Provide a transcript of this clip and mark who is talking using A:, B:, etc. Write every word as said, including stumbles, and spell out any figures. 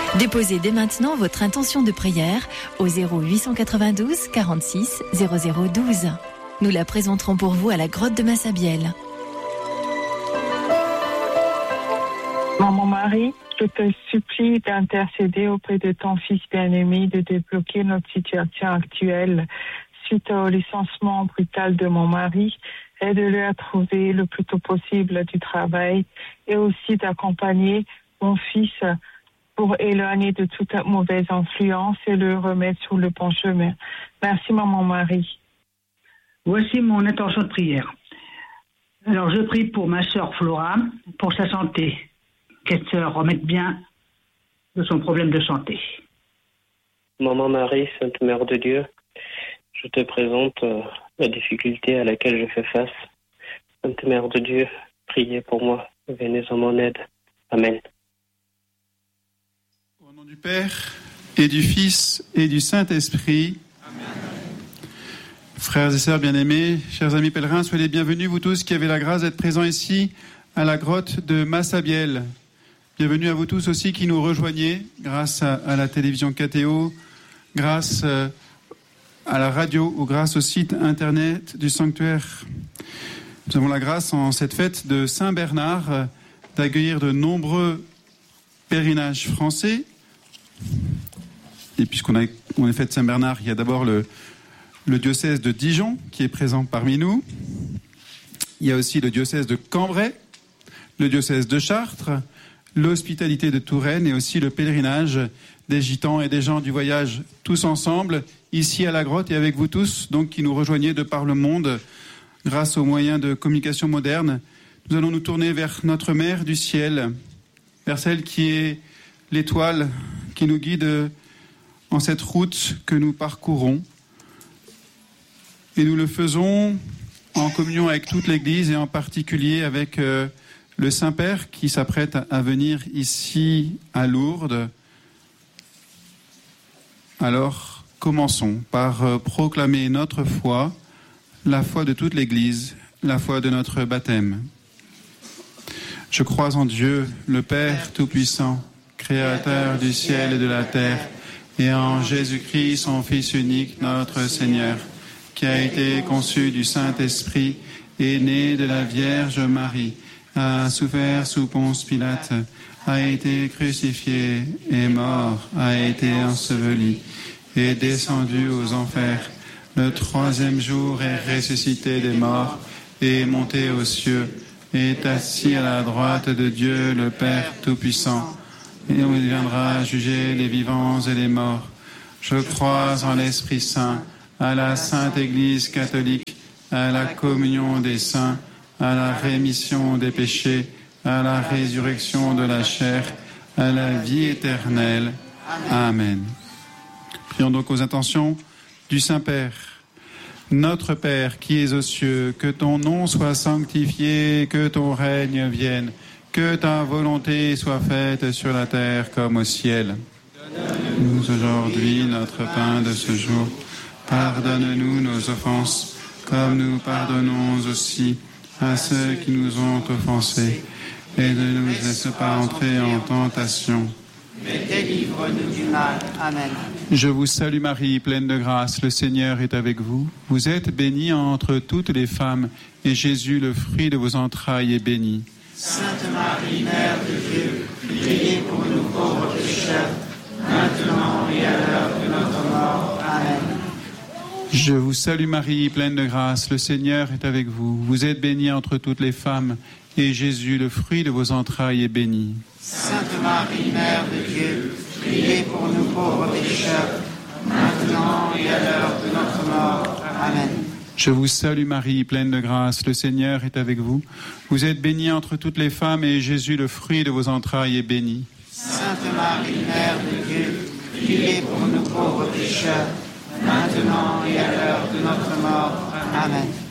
A: Déposez dès maintenant votre intention de prière au zéro huit cent quatre-vingt-douze quarante-six zéro zéro douze. Nous la présenterons pour vous à la grotte de Massabielle.
B: Maman Marie, je te supplie d'intercéder auprès de ton Fils bien-aimé de débloquer notre situation actuelle suite au licenciement brutal de mon mari. Aide-le à trouver le plus tôt possible du travail et aussi d'accompagner mon fils pour éloigner de toute mauvaise influence et le remettre sur le bon chemin. Merci, Maman Marie.
C: Voici mon intention de prière. Alors, je prie pour ma sœur Flora, pour sa santé, qu'elle se remette bien de son problème de santé.
D: Maman Marie, Sainte Mère de Dieu, je te présente euh, la difficulté à laquelle je fais face. Sainte Mère de Dieu, priez pour moi, venez en mon aide. Amen.
E: Au nom du Père et du Fils et du Saint-Esprit. Amen. Frères et sœurs bien-aimés, chers amis pèlerins, soyez les bienvenus, vous tous qui avez la grâce d'être présents ici à la grotte de Massabielle. Bienvenue à vous tous aussi qui nous rejoignez grâce à, à la télévision K T O, grâce euh, à la radio ou grâce au site internet du sanctuaire. Nous avons la grâce en cette fête de Saint-Bernard euh, d'accueillir de nombreux pèlerinages français. Et puisqu'on a, on est fête Saint-Bernard, il y a d'abord le, le diocèse de Dijon qui est présent parmi nous. Il y a aussi le diocèse de Cambrai, le diocèse de Chartres, l'hospitalité de Touraine et aussi le pèlerinage des gitans et des gens du voyage, tous ensemble, ici à la grotte et avec vous tous, donc qui nous rejoignez de par le monde grâce aux moyens de communication modernes. Nous allons nous tourner vers notre Mère du ciel, vers celle qui est l'étoile qui nous guide en cette route que nous parcourons. Et nous le faisons en communion avec toute l'Église et en particulier avec euh, le Saint-Père qui s'apprête à venir ici à Lourdes. Alors, commençons par euh, proclamer notre foi, la foi de toute l'Église, la foi de notre baptême. Je crois en Dieu, le Père Tout-Puissant, Créateur du ciel et de la terre, et en Jésus-Christ, son Fils unique, notre Seigneur, qui a été conçu du Saint-Esprit et né de la Vierge Marie, a souffert sous Ponce Pilate, a été crucifié, est mort, a été enseveli, est descendu aux enfers. Le troisième jour est ressuscité des morts, est monté aux cieux, est assis à la droite de Dieu, le Père Tout-Puissant, et il viendra juger les vivants et les morts. Je crois en l'Esprit Saint, à la Sainte Église catholique, à la communion des saints, à la rémission des péchés, à la résurrection de la chair, à la vie éternelle. Amen. Prions donc aux intentions du Saint-Père. Notre Père qui es aux cieux, que ton nom soit sanctifié, que ton règne vienne, que ta volonté soit faite sur la terre comme au ciel. Donne-nous aujourd'hui notre pain de ce jour. Pardonne-nous nos offenses, comme nous pardonnons aussi à ceux qui nous ont offensés. Et ne nous laisse pas entrer en tentation, mais délivre-nous du mal. Amen. Je vous salue Marie, pleine de grâce, le Seigneur est avec vous. Vous êtes bénie entre toutes les femmes, et Jésus, le fruit de vos entrailles, est béni.
F: Sainte Marie, Mère de Dieu, priez pour nous pauvres pécheurs, maintenant et à l'heure de notre mort. Amen.
E: Je vous salue Marie, pleine de grâce, le Seigneur est avec vous. Vous êtes bénie entre toutes les femmes, et Jésus, le fruit de vos entrailles, est béni.
F: Sainte Marie, Mère de Dieu, priez pour nous pauvres pécheurs, maintenant et à l'heure de notre mort. Amen.
E: Je vous salue Marie, pleine de grâce, le Seigneur est avec vous. Vous êtes bénie entre toutes les femmes, et Jésus, le fruit de vos entrailles, est béni.
F: Sainte Marie, Mère de Dieu, priez pour nous pauvres pécheurs, maintenant et à l'heure de notre mort. Amen.